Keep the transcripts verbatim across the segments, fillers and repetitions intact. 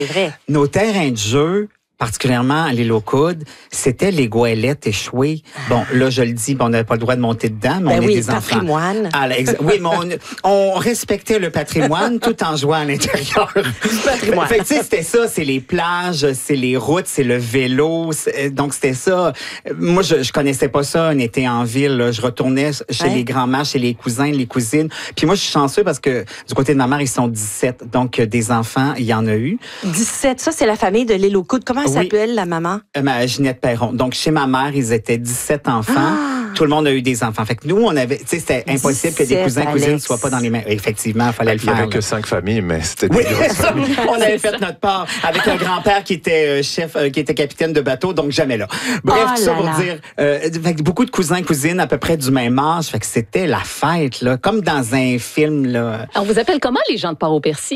C'est vrai. Nos terrains de jeu, particulièrement à l'île aux Coudes, c'était les goélettes échouées. Bon, là, je le dis, on n'avait pas le droit de monter dedans, mais ben on oui, est des le enfants. Patrimoine. Ah, oui, mais on, on respectait le patrimoine tout en jouant à l'intérieur. Le patrimoine. Fait que, tu sais, c'était ça, c'est les plages, c'est les routes, c'est le vélo. Donc, c'était ça. Moi, je, je connaissais pas ça, un été en ville. Là. Je retournais chez ouais. les grands-mères, chez les cousins, les cousines. Puis moi, je suis chanceux parce que du côté de ma mère, ils sont dix-sept. Donc, des enfants, il y en a eu. dix-sept, ça, c'est la famille de l'île aux Coudes. Comment elle oui. s'appelle, la maman? Euh, ma Ginette Perron. Donc, chez ma mère, ils étaient dix-sept enfants. Ah. Tout le monde a eu des enfants. Fait que nous, on avait, tu sais, c'était impossible que des cousins, Alex. cousines soient pas dans les mêmes. Effectivement, il fallait le faire. Il n'y avait que cinq familles, mais c'était des oui, grosses familles. On avait fait notre part avec un grand-père qui était chef, euh, qui était capitaine de bateau, donc jamais là. Bref, oh tout ça là pour là. dire, euh, fait que beaucoup de cousins, cousines à peu près du même âge. Fait que c'était la fête, là, comme dans un film, là. On vous appelle comment les gens de Port-au-Percy?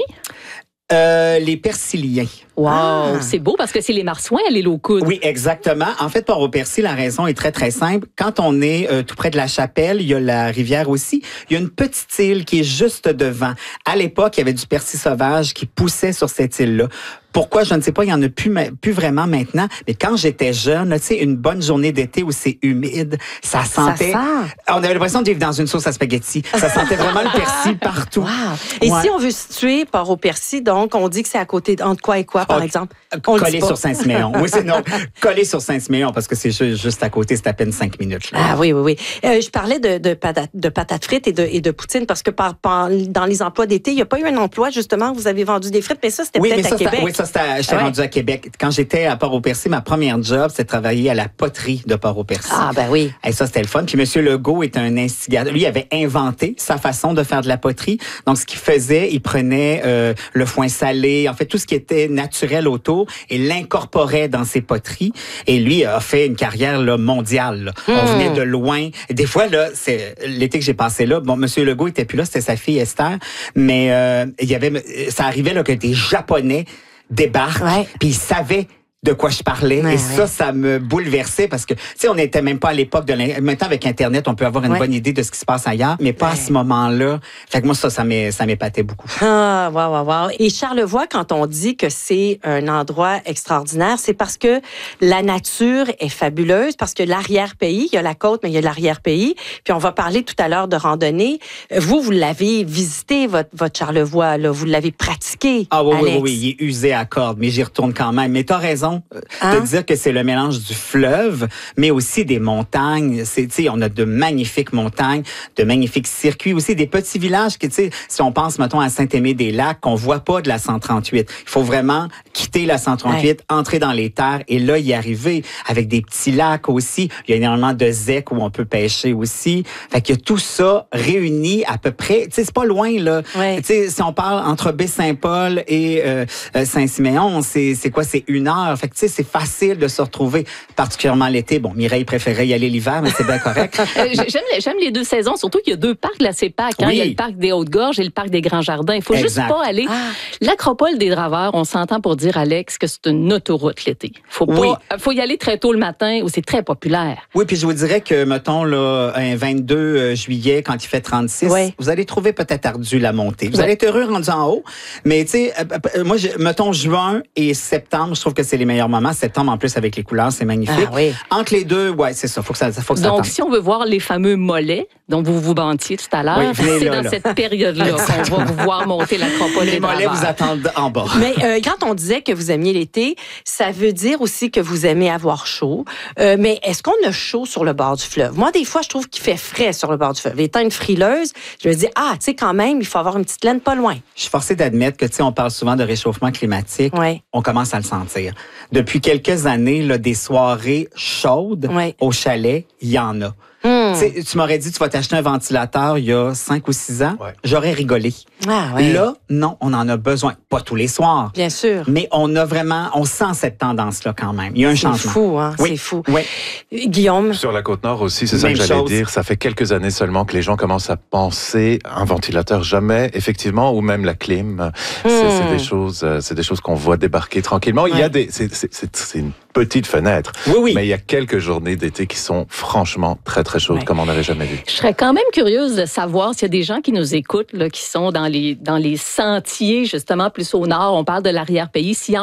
Euh, les Persiliens. Wow, ah. c'est beau parce que c'est les Marsouins à l'île aux Coudes. Oui, exactement. En fait, Port-au-Percy, la raison est très, très simple. Quand on est euh, tout près de la Chapelle, il y a la rivière aussi. Il y a une petite île qui est juste devant. À l'époque, il y avait du persil sauvage qui poussait sur cette île-là. Pourquoi, je ne sais pas, il n'y en a plus, plus vraiment maintenant. Mais quand j'étais jeune, tu sais, une bonne journée d'été où c'est humide, ça sentait... Ça sent. On avait l'impression de vivre dans une sauce à spaghetti. Ça sentait vraiment le persil partout. Wow. Et ouais. si on veut situer Port-au-Percy, donc, on dit que c'est à côté, entre quoi et quoi, par oh, exemple? On collé sur Saint-Siméon. Oui, c'est non. Collé sur Saint-Siméon, parce que c'est juste, juste à côté, c'est à peine cinq minutes. Là. Ah oui, oui, oui. Euh, je parlais de, de, patates, de patates frites et de, et de poutine, parce que par, par, dans les emplois d'été, il n'y a pas eu un emploi, justement, vous avez vendu des frites, mais ça, c'était oui, peut-être mais ça, à Québec. Oui, ça, c'était, j'étais ah ouais. rendu à Québec. Quand j'étais à Port-au-Percy, ma première job, c'était de travailler à la poterie de Port-au-Percy. Ah, ben oui. Et ça, c'était le fun. Puis M. Legault est un instigateur. Lui, il avait inventé sa façon de faire de la poterie. Donc, ce qu'il faisait, il prenait euh, le foin salé, en fait, tout ce qui était naturel autour et l'incorporait dans ses poteries. Et lui a fait une carrière là, mondiale. Là. Mmh. On venait de loin. Et des fois, là, c'est l'été que j'ai passé là, bon, M. Legault était plus là, c'était sa fille Esther, mais euh, il y avait, ça arrivait là, que des Japonais débarquent, ouais. puis ils savaient de quoi je parlais. Ouais, et ça, ouais. ça me bouleversait parce que, tu sais, on n'était même pas à l'époque de l'Internet. Maintenant, avec Internet, on peut avoir une ouais. bonne idée de ce qui se passe ailleurs, mais pas ouais. à ce moment-là. Fait que moi, ça, ça m'épatait beaucoup. Ah, wow, wow, wow. Et Charlevoix, quand on dit que c'est un endroit extraordinaire, c'est parce que la nature est fabuleuse, parce que l'arrière-pays, il y a la côte, mais il y a l'arrière-pays. Puis on va parler tout à l'heure de randonnée. Vous, vous l'avez visité, votre, votre Charlevoix, là. Vous l'avez pratiqué, Ah oui, Alex. oui, oui, oui. Il est usé à corde, mais j'y retourne quand même. Mais t'as raison. Hein? De dire que c'est le mélange du fleuve, mais aussi des montagnes. C'est, tu sais, on a de magnifiques montagnes, de magnifiques circuits, aussi des petits villages que, tu sais, si on pense, mettons, à Saint-Aimé-des-Lacs, qu'on voit pas de la cent trente-huit. Il faut vraiment quitter la cent trente-huit, ouais. entrer dans les terres et là, y arriver avec des petits lacs aussi. Il y a énormément de zecs où on peut pêcher aussi. Fait qu'il y a tout ça réuni à peu près, tu sais, c'est pas loin, là. Ouais. Tu sais, si on parle entre Baie-Saint-Paul et euh, Saint-Siméon, c'est, c'est quoi? C'est une heure. Fait que, tu sais, c'est facile de se retrouver, particulièrement l'été. Bon, Mireille préférait y aller l'hiver, mais c'est bien correct. j'aime, j'aime les deux saisons, surtout qu'il y a deux parcs de la CEPAC. Hein? Oui. Il y a le parc des Hautes-Gorges et le parc des Grands-Jardins. Il faut exact. juste pas aller. Ah. L'Acropole des Draveurs, on s'entend pour dire, Alex, que c'est une autoroute l'été. Faut pas, oui. faut y aller très tôt le matin où c'est très populaire. Oui, puis je vous dirais que, mettons, là, un vingt-deux juillet, quand il fait trente-six, oui. vous allez trouver peut-être ardu la montée. Vous oui. allez être heureux rendu en haut, mais tu sais, moi, mettons, juin et septembre, je trouve que c'est les meilleurs moments. Septembre, en plus, avec les couleurs, c'est magnifique. Ah, oui. Entre les deux, ouais, c'est ça. Faut que ça, faut que ça Donc, attende. si on veut voir les fameux mollets dont vous vous vantiez tout à l'heure, oui, c'est là, dans là. cette période-là qu'on va vous voir monter l'Acropole. Les mollets vous attendent en bas. Mais euh, quand on disait que vous aimiez l'été, ça veut dire aussi que vous aimez avoir chaud. Euh, mais est-ce qu'on a chaud sur le bord du fleuve? Moi, des fois, je trouve qu'il fait frais sur le bord du fleuve. Étant une frileuse, je me dis, ah, tu sais, quand même, il faut avoir une petite laine pas loin. Je suis forcée d'admettre que, tu sais, on parle souvent de réchauffement climatique. Ouais. On commence à le sentir. Depuis quelques années, là, des soirées chaudes ouais. au chalet, il y en a. Mmh. Tu m'aurais dit, tu vas t'acheter un ventilateur il y a cinq ou six ans. Ouais. J'aurais rigolé. Ah, ouais. Là, non, on en a besoin. Pas tous les soirs. Bien sûr. Mais on a vraiment, on sent cette tendance-là quand même. Il y a un c'est changement. C'est fou, hein? Oui. C'est fou. Oui. Guillaume? Sur la Côte-Nord aussi, c'est ça que j'allais dire. Ça fait quelques années seulement que les gens commencent à penser un ventilateur jamais, effectivement, ou même la clim. Mmh. C'est, c'est des choses, c'est des choses qu'on voit débarquer tranquillement. Ouais. Il y a des, c'est, c'est, c'est, c'est une petite fenêtre. Oui, oui. Mais il y a quelques journées d'été qui sont franchement très, très chaudes, ouais. comme on n'avait jamais vu. Je serais quand même curieuse de savoir s'il y a des gens qui nous écoutent, là, qui sont dans les, dans les sentiers, justement, plus au nord. On parle de l'arrière-pays. S'il y en